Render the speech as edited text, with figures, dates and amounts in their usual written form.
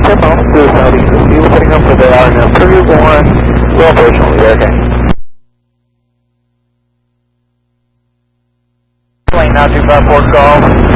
10 miles to the southeast of you, setting up for the RNF 31, well operational, yeah, okay. Lane 925 Port Golf.